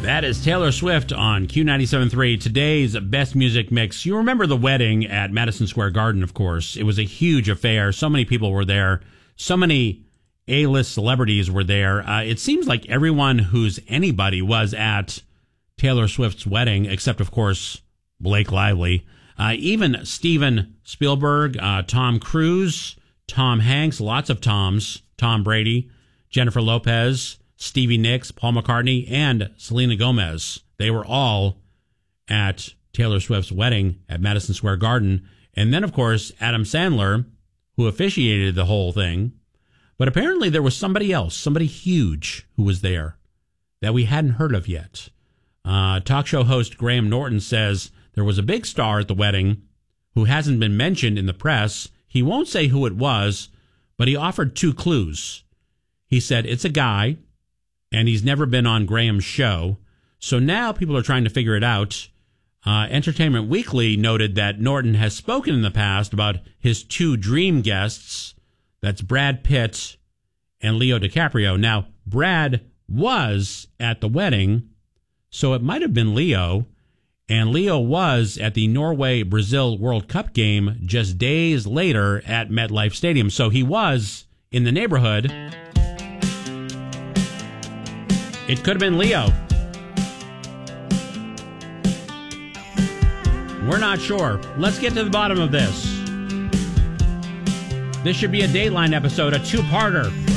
That is Taylor Swift on Q97.3, today's best music mix. You remember the wedding at Madison Square Garden, of course. It was a huge affair. So many people were there. So many A-list celebrities were there. It seems like everyone who's anybody was at Taylor Swift's wedding, except, of course, Blake Lively. Even Steven Spielberg, Tom Cruise, Tom Hanks, lots of Toms, Tom Brady, Jennifer Lopez, Stevie Nicks, Paul McCartney, and Selena Gomez. They were all at Taylor Swift's wedding at Madison Square Garden. And then, of course, Adam Sandler, who officiated the whole thing. But apparently there was somebody else, somebody huge who was there that we hadn't heard of yet. Talk show host Graham Norton says there was a big star at the wedding who hasn't been mentioned in the press. He won't say who it was, but he offered 2 clues. He said, it's a guy, and he's never been on Graham's show. So now people are trying to figure it out. Entertainment Weekly noted that Norton has spoken in the past about his 2 dream guests. That's Brad Pitt and Leo DiCaprio. Now, Brad was at the wedding, so it might have been Leo. And Leo was at the Norway-Brazil World Cup game just days later at MetLife Stadium. So he was in the neighborhood. It could have been Leo. We're not sure. Let's get to the bottom of this. This should be a Dateline episode, a 2-parter.